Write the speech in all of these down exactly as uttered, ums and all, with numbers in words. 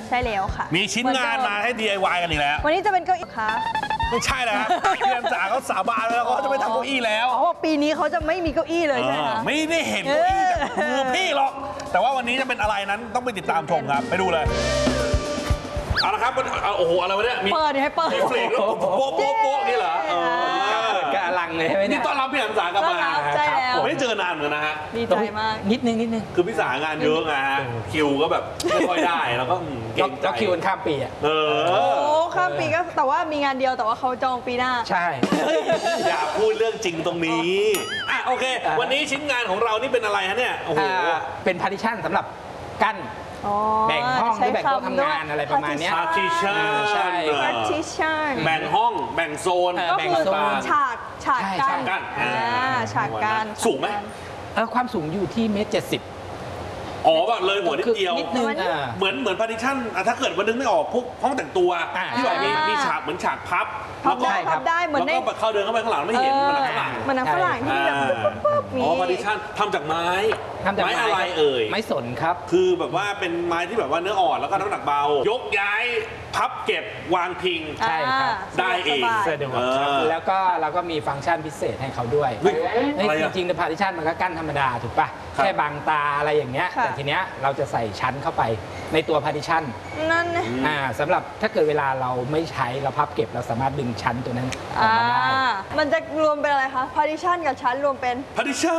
ใช่แล้วค่ะมีชิ้นงานมาให้ ดี ไอ วาย กันอีกแล้ววันนี้จะเป็นเก้าอี้ค่ะไม่ใช่แล้วครับพี่แอมจ๋าเขาสาบานแล้วเขาจะไม่ทำเก้าอี้แล้วอ๋อปีนี้เขาจะไม่มีเก้าอี้เลยใช่ไหมคะไม่ได้เห็นเก้าอี้จากมือพี่หรอกแต่ว่าวันนี้จะเป็นอะไรนั้นต้องไปติดตามชมครับไปดูเลยเอาละครับโอ้โหอะไรวะเนี่ยเปิดให้เปิดเฟรกแล้วโป๊ะโป๊ะโป๊ะนี่เหรอเปิดกะลังเลยใช่ไหมเนี่ยนี่ต้อนรับพี่แอมจ๋ากลับมาใช่แล้วไม่เจอนานเหมือนกันนะฮะดีใจมากนิดนึงนิดนึงคือพี่สางานเยอะไงฮะคิวก็แบบไม่ค่อยได้แล้วก็เก่งใจคิวมันข้ามปีอ่ะเออโอ้ข้ามปีก็แต่ว่ามีงานเดียวแต่ว่าเขาจองปีหน้าใช่อย่าพูดเรื่องจริงตรงนี้อ่ะโอเควันนี้ชิ้นงานของเรานี่เป็นอะไรฮะเนี่ยโอ้โหเป็นพาร์ติชันสำหรับกั้นแบ่งห้องหรือแบ่งโต๊ะทำงานอะไรประมาณนี้ partition ใช่ partition แบ่งห้องแบ่งโซนก็คือฉากฉากกั้นฉากกั้นสูงไหมความสูงอยู่ที่เมตรเจ็ดสิบอ๋อแบบเลยหัวนิดเดียวนิดนึงเหมือนเหมือน partition ถ้าเกิดวันนึงไม่ออกพวกห้องแต่งตัวที่แบบมีมีฉากเหมือนฉากพับแล้วก็พับได้เหมือนในแล้วก็เข้าเดินเข้าไปข้างหลังไม่เห็นมันหนังฝรั่งมันหนังฝรั่งที่แบบปุ๊บมีอ๋อ partition ทำจากไม้ทำจากไม้อะไรเอ่ยไม้สนครับคือแบบว่าเป็นไม้ที่แบบว่าเนื้ออ่อนแล้วก็น้ำหนักเบายกย้ายพับเก็บวางพิงใช่ครับได้เองสะดวกครับแล้วก็เราก็มีฟังก์ชันพิเศษให้เขาด้วยจริงๆใน partition มันก็กั้นธรรมดาถูกป่ะแค่บังตาอะไรอย่างเงี้ยแต่ทีเนี้ยเราจะใส่ชั้นเข้าไปในตัว partition นั่นอ่าสำหรับถ้าเกิดเวลาเราไม่ใช้เราพับเก็บเราสามารถดึงชั้นตัวนั้นออกมาได้มันจะรวมเป็นอะไรคะ partition กับชั้นรวมเป็น partition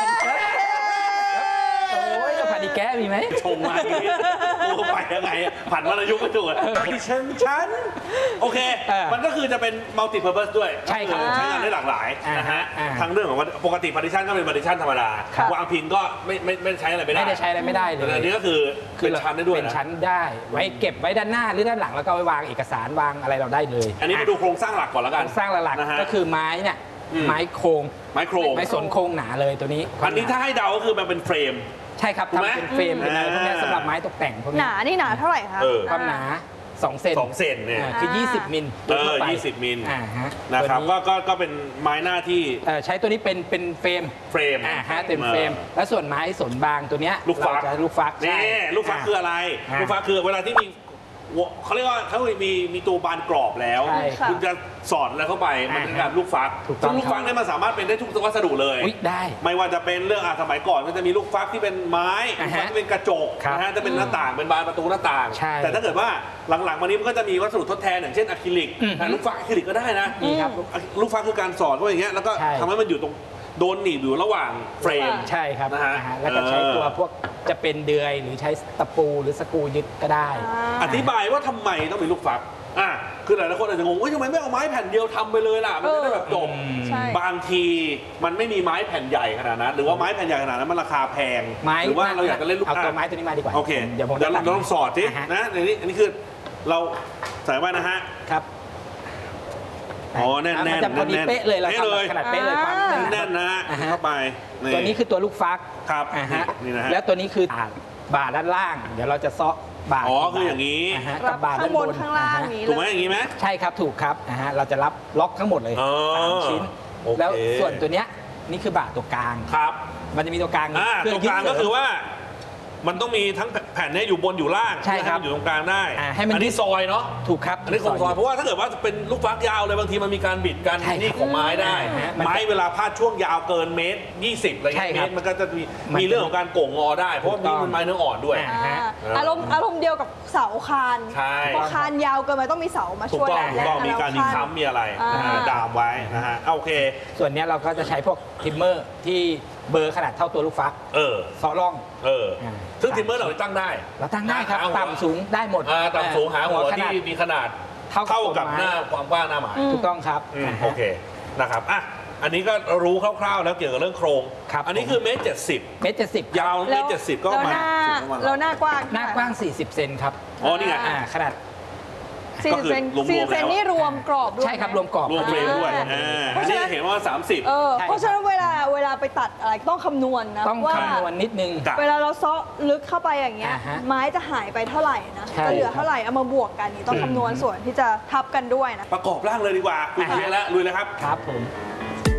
โอ้ยพาดิแก้มีไหมชงมาอย่างนี้โอ้ไปยังไงผ่านวรรณยุกต์ก็ถูกดิฉันชั้นโอเคมันก็คือจะเป็น multi purpose ด้วยใช่ครับใช้งานได้หลากหลายนะฮะทั้งเรื่องของว่าปกติ partition ก็เป็น partition ธรรมดาวางพิงก็ไม่ไม่ไม่ใช้อะไรไม่ได้ไม่ได้ใช้อะไรไม่ได้เลยอันนี้ก็คือเป็นชั้นได้ด้วยเป็นชั้นได้ไว้เก็บไว้ด้านหน้าหรือด้านหลังแล้วก็ไว้วางเอกสารวางอะไรเราได้เลยอันนี้มาดูโครงสร้างหลักก่อนแล้วกันโครงสร้างหลักก็คือไม้เนี่ยไม้โครงไม้โครงไม้สนโครงหนาเลยตัวนี้อันนี้ถ้าให้เดาก็คือมันเป็นเฟรมใช่ครับทำเป็นเฟรมเป็นอะไรพวกนี้สำหรับไม้ตกแต่งพวกนี้หนานี่หนาเท่าไหร่คะความหนาสองเซนสองเซนเนี่ยคือยี่สิบมิลเออยี่สิบมิลนะครับก็ก็ก็เป็นไม้หน้าที่ใช้ตัวนี้เป็นเป็นเฟรมเฟรมอ่าฮะเต็มเฟรมแล้วส่วนไม้สนบางตัวเนี้ยลูกฟักลูกฟักนี่ลูกฟักคืออะไรลูกฟักคือเวลาที่มีเขาเรียกว่าเขามีมีตัวบานกรอบแล้วคุณจะสอดอะไรเข้าไปมันเป็นการลูกฟักซึ่งลูกฟักเนี่ยมันสามารถเป็นได้ทุกวัสดุเลยได้ไม่ว่าจะเป็นเรื่องสมัยก่อนมันจะมีลูกฟักที่เป็นไม้ลูกฟักที่เป็นกระจกนะฮะจะเป็นหน้าต่างเป็นบานประตูหน้าต่างแต่ถ้าเกิดว่าหลังๆมานี้มันก็จะมีวัสดุทดแทนอย่างเช่นอะคริลิกลูกฟักอะคริลิกก็ได้นะลูกฟักคือการสอดเข้าไปอย่างเงี้ยแล้วก็ทำให้มันอยู่ตรงโดนหนีบอยู่ระหว่างเฟรมใช่ครับนะฮะแล้วก็ใช้ตัวพวกจะเป็นเดือยหรือใช้ตะปูหรือสกรูยึดก็ได้อธิบายว่าทำไมต้องมีลูกฟักอ่ะคือหลายๆคนอาจจะงงว่าทำไมไม่เอาไม้แผ่นเดียวทำไปเลยล่ะมันจะได้แบบจบบางทีมันไม่มีไม้แผ่นใหญ่ขนาดนั้นหรือว่าไม้แผ่นใหญ่ขนาดนั้นมันราคาแพงหรือว่าเราอยากจะเล่นลูกเอาตัวไม้ตัวนี้มาดีกว่าโอเคเดี๋ยวผมจะลองสอดสินะอันนี้อันนี้คือเราใส่ไว้นะฮะครับอ๋อแน่นๆมันจะพอดีเป๊ะเลยเราทำขนาดเป๊ะเลยความแน่นนะเข้าไปตัวนี้คือตัวลูกฟักครับนี่นะฮะแล้วตัวนี้คือบาร์ด้านล่างเดี๋ยวเราจะเซาะบาร์อ๋อคืออย่างนี้กับบาร์ด้านบนข้างล่างนี้ถูกไหมอย่างนี้ไหมใช่ครับถูกครับนะฮะเราจะรับล็อกทั้งหมดเลยสามชิ้นแล้วส่วนตัวเนี้ยนี่คือบาร์ตัวกลางครับมันจะมีตัวกลางตัวกลางก็คือว่ามันต้องมีทั้งแผ่นนี้อยู่บนอยู่ล่างใช่ครับอยู่ตรงกลางได้ให้มันอันนี้ซอยเนาะถูกครับอันนี้ของซอยเพราะว่าถ้าเกิดว่าเป็นลูกฟักยาวเลยบางทีมันมีการบิดกันนี่ของไม้ได้ไม้เวลาพาดช่วงยาวเกินเมตรยี่สิบอะไรเงี้ยเมตรมันก็จะมีมีเรื่องของการโก่งงอได้เพราะว่านี่มันไม้เนื้ออ่อนด้วยอารมณ์อารมณ์เดียวกับเสาคานเพราะคานยาวเกินไปต้องมีเสามาช่วยถูกต้องมีการยิงค้ำมีอะไรดามไว้นะฮะโอเคส่วนนี้เราก็จะใช้พวกทิมเมอร์ที่เบอร์ขนาดเท่าตัวลูกฟักเออซอร่องเออซึ่งทิมเมอร์เราตั้งได้เราตั้งได้ครับต่ำสูงได้หมดต่ำสูงหาหัวที่มีขนาดเท่ากับหน้าความกว้างหน้าหมายถูกต้องครับโอเคนะครับอ่ะอันนี้ก็รู้คร่าวๆแล้วเกี่ยวกับเรื่องโครงอันนี้คือเมตรเจ็ดสิบเมตรเจ็ดสิบยาวเมตรเจ็ดสิบก็มาเราหน้ากว้างหน้ากว้างสี่สิบเซนครับอ๋อนี่ไงขนาดสี่สิบเซนสี่สิบเซนนี่รวมกรอบด้วยใช่ครับรวมกรอบรวมเฟรมด้วยอันนี้เห็นว่าสามสิบเออเพราะฉะนั้นเวลาเวลาไปตัดอะไรต้องคำนวณนะต้องคำนวณนิดนึงเวลาเราเซาะลึกเข้าไปอย่างเงี้ยไม้จะหายไปเท่าไหร่นะจะเหลือเท่าไหร่เอามาบวกกันนี่ต้องคำนวณส่วนที่จะทับกันด้วยนะประกอบร่างเลยดีกว่าคุยกันแล้วลุยเลยครับครับผม